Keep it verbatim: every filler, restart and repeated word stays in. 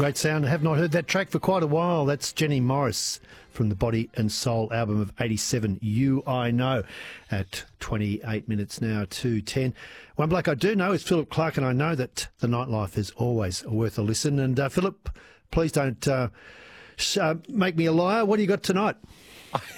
great sound. I have not heard that track for quite a while. That's Jenny Morris from the Body and Soul album of eighty-seven, You I Know, at twenty-eight minutes now to ten. One bloke I do know is Philip Clark, and I know that the nightlife is always worth a listen. And uh, Philip, please don't uh, sh- uh, make me a liar. What do you got tonight?